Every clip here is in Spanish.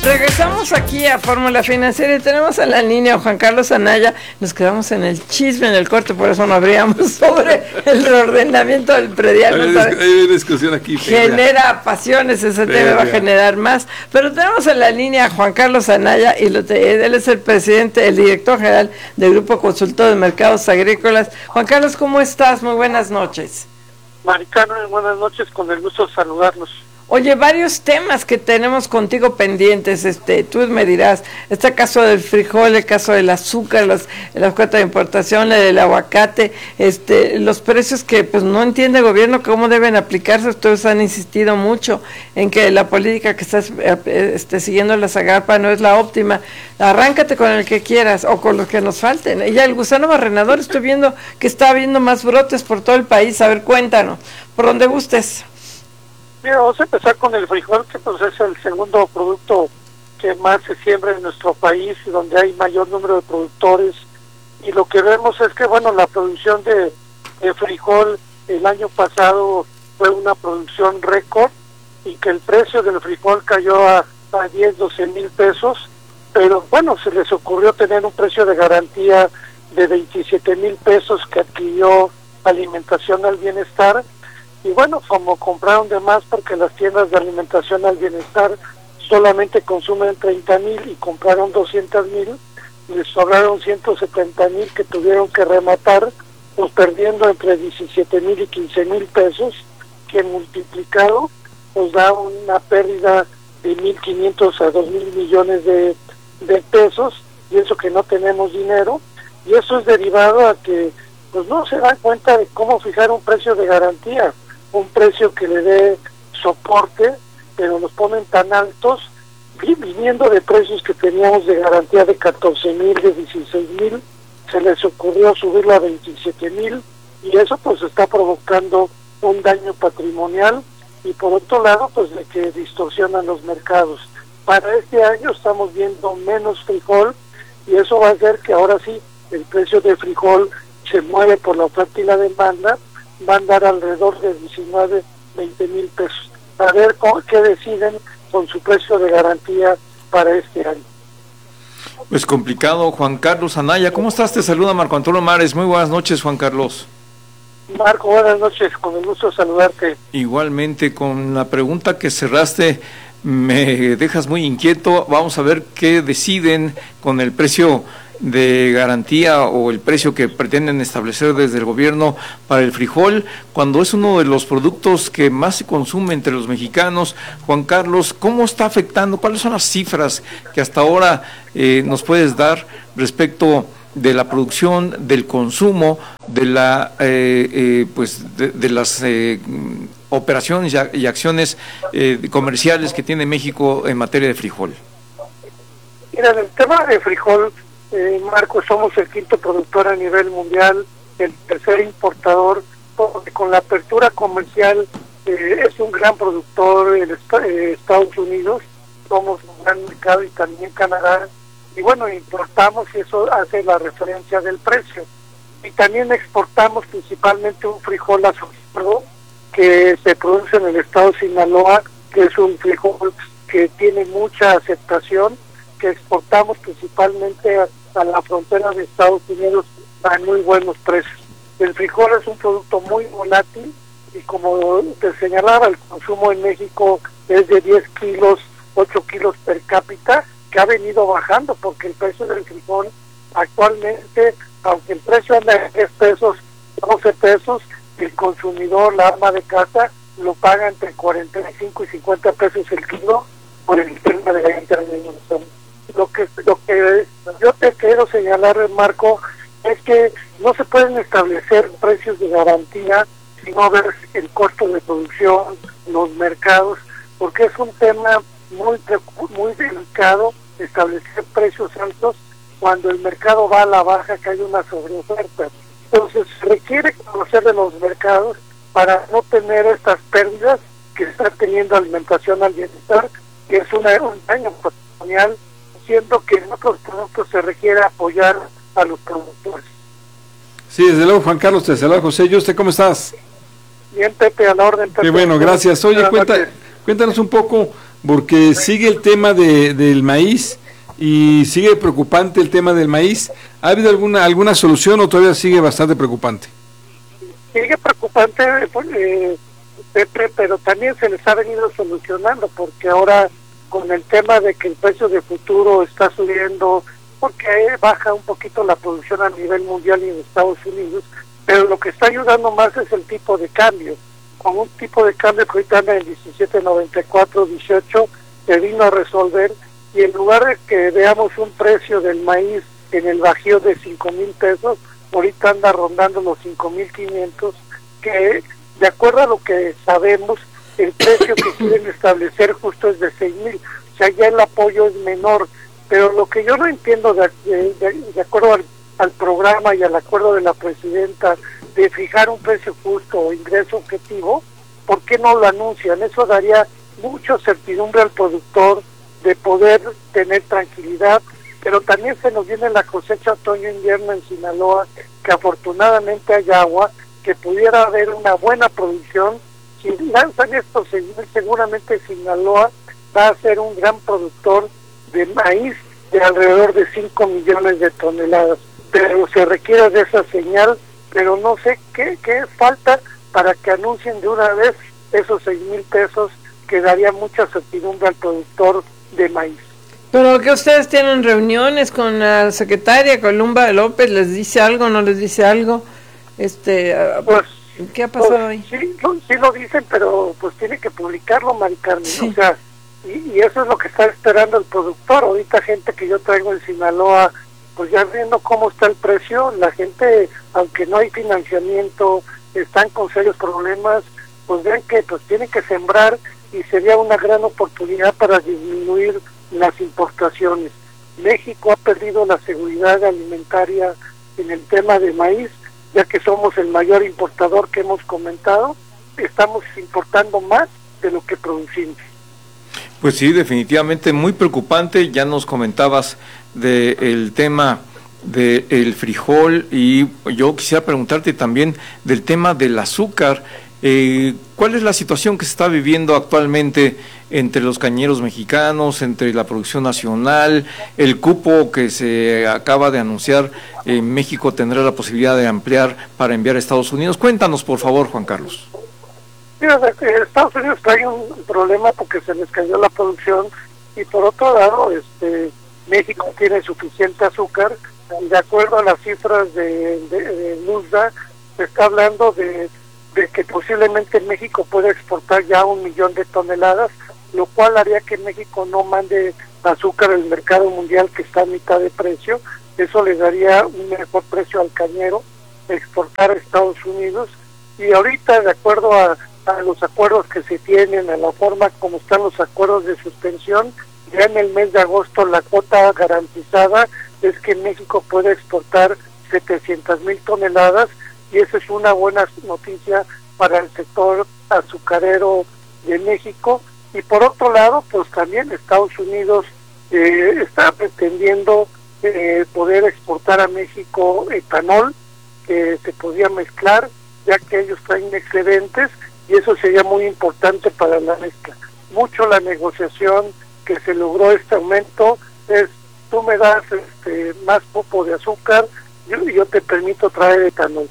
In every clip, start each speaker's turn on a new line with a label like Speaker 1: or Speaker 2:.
Speaker 1: Regresamos aquí a Fórmula Financiera y tenemos en la línea a Juan Carlos Anaya. Nos quedamos en el chisme, en el corte, por eso no abríamos sobre el reordenamiento del predial.
Speaker 2: Hay una discusión aquí.
Speaker 1: Genera pasiones, ese tema va a generar más. Pero tenemos en la línea a Juan Carlos Anaya y él es el presidente, el director general del Grupo Consultor de Mercados Agrícolas. Juan Carlos, ¿cómo estás? Muy buenas noches.
Speaker 3: Maricano, buenas noches, con el gusto de saludarlos.
Speaker 1: Oye, varios temas que tenemos contigo pendientes, tú me dirás, este caso del frijol, el caso del azúcar, la cuota de importación, el aguacate, los precios que pues no entiende el gobierno cómo deben aplicarse. Ustedes han insistido mucho en que la política que estás siguiendo la Zagarpa no es la óptima. Arráncate con el que quieras o con los que nos falten. Y ya el gusano barrenador, estoy viendo que está habiendo más brotes por todo el país. A ver, cuéntanos, por donde gustes.
Speaker 3: Mira, vamos a empezar con el frijol, que pues es el segundo producto que más se siembra en nuestro país, donde hay mayor número de productores, y lo que vemos es que, bueno, la producción de frijol el año pasado fue una producción récord, y que el precio del frijol cayó a 10, 12 mil pesos, pero bueno, se les ocurrió tener un precio de garantía de 27 mil pesos que adquirió Alimentación al Bienestar. Y bueno, como compraron de más porque las tiendas de Alimentación al Bienestar solamente consumen 30,000 y compraron 200,000, les sobraron 170,000 que tuvieron que rematar, pues perdiendo entre 17,000 y 15,000 pesos, que multiplicado pues da una pérdida de 1,500 a 2,000 millones de pesos, y eso que no tenemos dinero, y eso es derivado a que pues no se dan cuenta de cómo fijar un precio de garantía, un precio que le dé soporte, pero los ponen tan altos, viniendo de precios que teníamos de garantía de 14,000, de 16,000, se les ocurrió subirla a 27,000, y eso pues está provocando un daño patrimonial, y por otro lado pues de que distorsionan los mercados. Para este año estamos viendo menos frijol, y eso va a hacer que ahora sí el precio de frijol se mueve por la oferta y la demanda, va a andar alrededor de 19, 20 mil pesos. A ver qué deciden con su precio de garantía para este año.
Speaker 2: Pues complicado, Juan Carlos Anaya. ¿Cómo estás? Te saluda Marco Antonio Mares. Muy buenas noches, Juan Carlos.
Speaker 3: Marco, buenas noches, con el gusto de saludarte.
Speaker 2: Igualmente, con la pregunta que cerraste, me dejas muy inquieto. Vamos a ver qué deciden con el precio de garantía o el precio que pretenden establecer desde el gobierno para el frijol, cuando es uno de los productos que más se consume entre los mexicanos. Juan Carlos, ¿cómo está afectando? ¿Cuáles son las cifras que hasta ahora nos puedes dar respecto de la producción, del consumo, de la de las operaciones y acciones comerciales que tiene México en materia de frijol?
Speaker 3: Mira, en el tema de frijol, Marco, somos el quinto productor a nivel mundial, el tercer importador, porque con la apertura comercial es un gran productor en Estados Unidos, somos un gran mercado, y también Canadá, y bueno, importamos, y eso hace la referencia del precio. Y también exportamos principalmente un frijol azul que se produce en el estado de Sinaloa, que es un frijol que tiene mucha aceptación, que exportamos principalmente a la frontera de Estados Unidos a muy buenos precios. El frijol es un producto muy volátil, y como te señalaba, el consumo en México es de 10 kilos, 8 kilos per cápita, que ha venido bajando porque el precio del frijol actualmente, aunque el precio anda en 10 pesos, 12 pesos, el consumidor, la ama de casa, lo paga entre 45 y 50 pesos el kilo por el tema de la intervención. Lo que yo te quiero señalar, Marco, es que no se pueden establecer precios de garantía si no ver el costo de producción, los mercados, porque es un tema muy delicado establecer precios altos cuando el mercado va a la baja, que hay una sobreoferta. Entonces se requiere conocer de los mercados para no tener estas pérdidas que está teniendo Alimentación al Bienestar, que es un daño patrimonial, siendo que en otros productos se requiere apoyar a los productores.
Speaker 4: Sí, desde luego, Juan Carlos, te saluda José. ¿Y usted cómo estás?
Speaker 3: Bien, Pepe, a la orden. Pepe.
Speaker 4: Qué bueno, gracias. Oye, cuéntanos un poco porque sigue el tema del maíz y sigue preocupante el tema del maíz. ¿Ha habido alguna solución o todavía sigue bastante preocupante?
Speaker 3: Sigue preocupante, Pepe, pero también se les ha venido solucionando, porque ahora con el tema de que el precio de futuro está subiendo, porque baja un poquito la producción a nivel mundial y en Estados Unidos, pero lo que está ayudando más es el tipo de cambio, con un tipo de cambio que ahorita anda en 17.94, 18, que vino a resolver, y en lugar de que veamos un precio del maíz en el bajío de 5,000 pesos, ahorita anda rondando los 5,500, que de acuerdo a lo que sabemos, el precio que quieren establecer justo es de 6,000, o sea, ya el apoyo es menor, pero lo que yo no entiendo de acuerdo al programa y al acuerdo de la presidenta de fijar un precio justo o ingreso objetivo, ¿por qué no lo anuncian? Eso daría mucha certidumbre al productor de poder tener tranquilidad, pero también se nos viene la cosecha otoño-invierno en Sinaloa, que afortunadamente hay agua, que pudiera haber una buena producción. Si lanzan estos 6,000, seguramente Sinaloa va a ser un gran productor de maíz de alrededor de 5 millones de toneladas, pero se requiere de esa señal, pero no sé qué falta para que anuncien de una vez esos 6,000 pesos, que daría mucha certidumbre al productor de maíz.
Speaker 1: Pero que ustedes tienen reuniones con la secretaria Columba López, ¿les dice algo, no les dice algo?
Speaker 3: Pues,
Speaker 1: ¿qué ha pasado ahí?
Speaker 3: Sí lo dicen, pero pues tiene que publicarlo, Mari Carmen,
Speaker 1: sí.
Speaker 3: O sea, y eso es lo que está esperando el productor. Ahorita gente que yo traigo en Sinaloa, pues ya viendo cómo está el precio, la gente, aunque no hay financiamiento, están con serios problemas, pues ven que pues tienen que sembrar, y sería una gran oportunidad para disminuir las importaciones. México ha perdido la seguridad alimentaria en el tema de maíz, ya que somos el mayor importador que hemos comentado, estamos importando más de lo que producimos.
Speaker 2: Pues sí, definitivamente muy preocupante. Ya nos comentabas del tema del frijol, y yo quisiera preguntarte también del tema del azúcar. ¿Cuál es la situación que se está viviendo actualmente entre los cañeros mexicanos, entre la producción nacional, el cupo que se acaba de anunciar? México tendrá la posibilidad de ampliar para enviar a Estados Unidos. Cuéntanos, por favor, Juan Carlos.
Speaker 3: Mira, Estados Unidos trae un problema porque se les cayó la producción, y por otro lado, México tiene suficiente azúcar, y de acuerdo a las cifras de NUSDA, se está hablando de que posiblemente México pueda exportar ya 1 millón de toneladas, lo cual haría que México no mande azúcar al mercado mundial, que está a mitad de precio. Eso le daría un mejor precio al cañero, exportar a Estados Unidos. Y ahorita, de acuerdo a los acuerdos que se tienen, a la forma como están los acuerdos de suspensión, ya en el mes de agosto la cuota garantizada es que México puede exportar 700,000 toneladas, y esa es una buena noticia para el sector azucarero de México. Y por otro lado, pues también Estados Unidos está pretendiendo poder exportar a México etanol, que se podía mezclar, ya que ellos traen excedentes, y eso sería muy importante para la mezcla. Mucho la negociación que se logró este aumento es: tú me das más poco de azúcar, yo te permito traer etanol.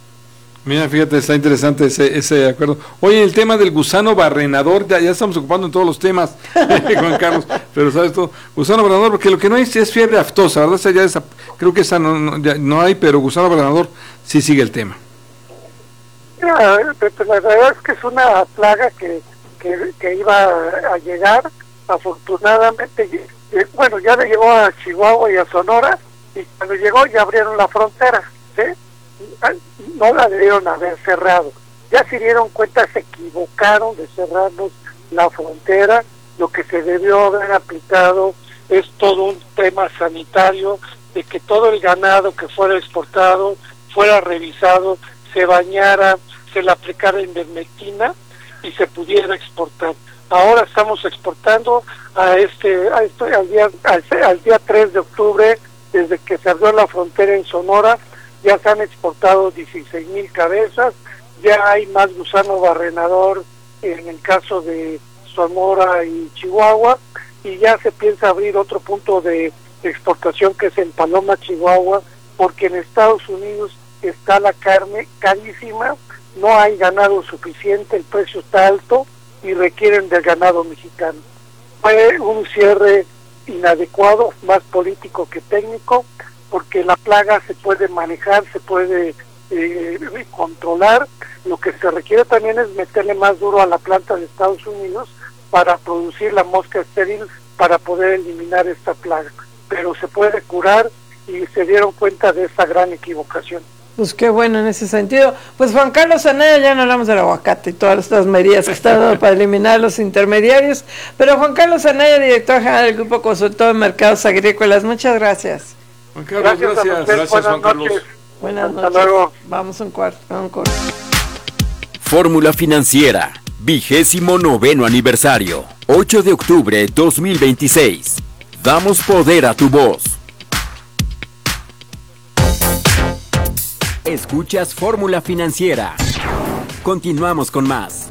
Speaker 4: Mira, fíjate, está interesante ese acuerdo. Oye, el tema del gusano barrenador, ya estamos ocupando en todos los temas, Juan Carlos, pero sabes todo, gusano barrenador, porque lo que no hay es fiebre aftosa, ¿verdad? Creo que esa no hay, pero gusano barrenador sí sigue el tema.
Speaker 3: La verdad es que es una plaga que iba a llegar. Afortunadamente, bueno, ya le llegó a Chihuahua y a Sonora, y cuando llegó ya abrieron la frontera, ¿sí? No la debieron haber cerrado. Ya se dieron cuenta, se equivocaron de cerrarnos la frontera. Lo que se debió haber aplicado es todo un tema sanitario, de que todo el ganado que fuera exportado fuera revisado, se bañara, se le aplicara ivermectina y se pudiera exportar. Ahora estamos exportando al día 3 de octubre, desde que se abrió la frontera en Sonora, ya se han exportado 16,000 cabezas, ya hay más gusano barrenador en el caso de Sonora y Chihuahua, y ya se piensa abrir otro punto de exportación que es en Paloma, Chihuahua, porque en Estados Unidos está la carne carísima, no hay ganado suficiente, el precio está alto y requieren del ganado mexicano. Fue un cierre inadecuado, más político que técnico, porque la plaga se puede manejar, se puede controlar. Lo que se requiere también es meterle más duro a la planta de Estados Unidos para producir la mosca estéril para poder eliminar esta plaga, pero se puede curar y se dieron cuenta de esa gran equivocación.
Speaker 1: Pues qué bueno en ese sentido. Pues Juan Carlos Anaya, ya no hablamos del aguacate y todas estas medidas que están dando para eliminar los intermediarios, pero Juan Carlos Anaya, director general del Grupo Consultor de Mercados Agrícolas, muchas gracias.
Speaker 4: Juan Carlos, gracias.
Speaker 2: Gracias, Juan Carlos.
Speaker 1: Buenas
Speaker 3: Hasta
Speaker 1: noches.
Speaker 3: luego.
Speaker 1: Vamos a un corte.
Speaker 5: Fórmula Financiera, 29º aniversario, 8 de octubre 2026. Damos poder a tu voz. Escuchas Fórmula Financiera. Continuamos con más.